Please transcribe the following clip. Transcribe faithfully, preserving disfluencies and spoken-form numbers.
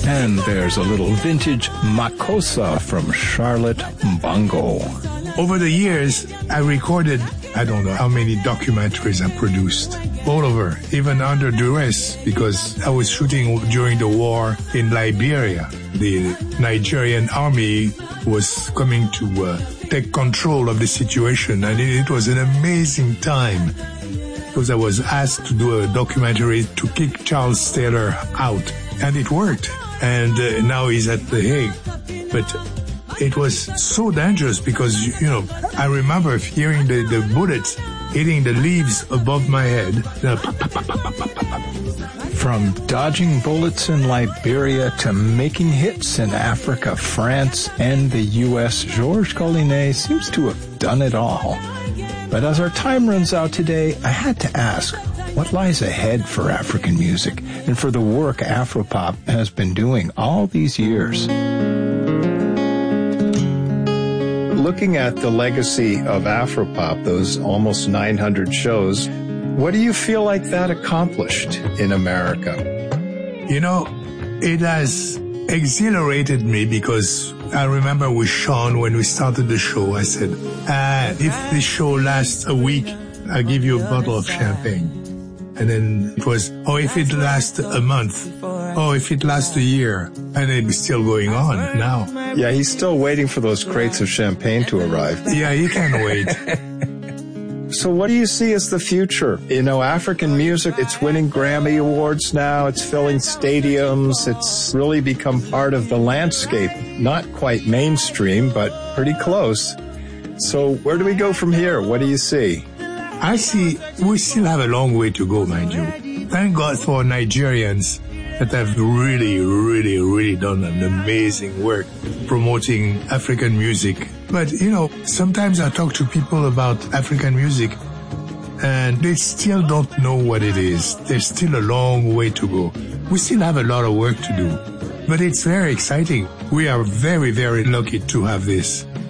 And there's a little vintage Makossa from Charlotte Bongo. Over the years, I recorded, I don't know how many documentaries I produced. All over, even under duress, because I was shooting during the war in Liberia. The Nigerian army was coming to uh, take control of the situation, and it was an amazing time because I was asked to do a documentary to kick Charles Taylor out, and it worked. And uh, now he's at The Hague. But it was so dangerous because, you know, I remember hearing the, the bullets hitting the leaves above my head. From dodging bullets in Liberia to making hits in Africa, France, and the U S, Georges Collinet seems to have done it all. But as our time runs out today, I had to ask, what lies ahead for African music and for the work Afropop has been doing all these years? Looking at the legacy of Afropop, those almost nine hundred shows, what do you feel like that accomplished in America? You know, it has exhilarated me because I remember with Sean when we started the show, I said, ah, if this show lasts a week, I'll give you a bottle of champagne. And then it was, oh, if it lasts a month, oh, if it lasts a year, and it's still going on now. Yeah, he's still waiting for those crates of champagne to arrive. Yeah, he can't wait. So what do you see as the future? You know, African music, it's winning Grammy Awards now, it's filling stadiums, it's really become part of the landscape. Not quite mainstream, but pretty close. So where do we go from here? What do you see? I see we still have a long way to go, mind you. Thank God for Nigerians that have really, really, really done an amazing work promoting African music. But, you know, sometimes I talk to people about African music and they still don't know what it is. There's still a long way to go. We still have a lot of work to do. But it's very exciting. We are very, very lucky to have this.